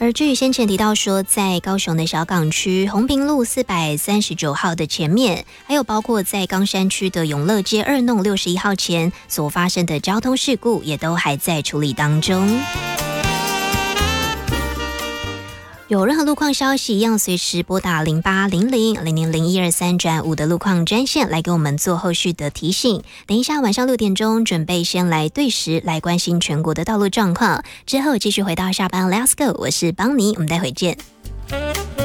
而至于先前提到说，在高雄的小港区红平路439号的前面，还有包括在冈山区的永乐街2弄61号前所发生的交通事故，也都还在处理当中。有任何路况消息，一样随时拨打0800000123-5的路况专线来给我们做后续的提醒。等一下晚上6点钟，准备先来对时来关心全国的道路状况，之后继续回到下班 Let's Go， 我是邦尼，我们待会见。